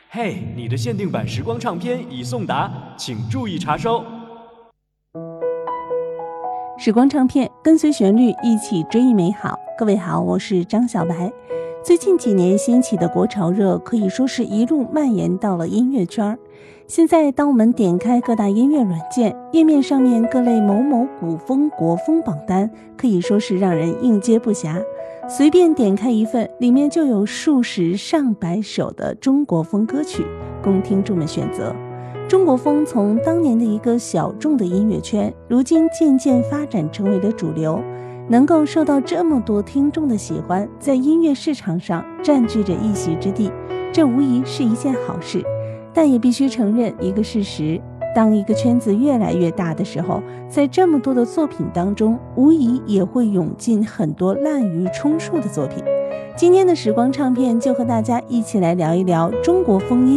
嘿，你的限定版时光唱片已送达，请注意查收。 时光唱片，跟随旋律一起追忆美好。各位好，我是张小白。最近几年兴起的国潮热可以说是一路蔓延到了音乐圈。现在当我们点开各大音乐软件，页面上面各类某某古风国风榜单可以说是让人应接不暇，随便点开一份，里面就有数十上百首的中国风歌曲供听众们选择。中国风从当年的一个小众的音乐圈，如今渐渐发展成为了主流，能够受到这么多听众的喜欢，在音乐市场上占据着一席之地，这无疑是一件好事。但也必须承认一个事实，当一个圈子越来越大的时候，在这么多的作品当中，无疑也会涌进很多滥竽充数的作品。今天的时光唱片就和大家一起来聊一聊中国风音